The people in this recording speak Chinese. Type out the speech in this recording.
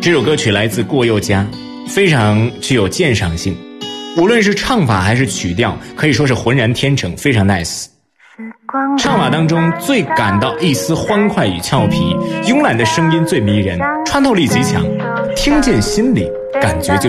这首歌曲来自过佑嘉，非常具有鉴赏性，无论是唱法还是曲调，可以说是浑然天成，非常 nice。唱法当中最感到一丝欢快与俏皮，慵懒的声音最迷人，穿透力极强，听进心里，感觉就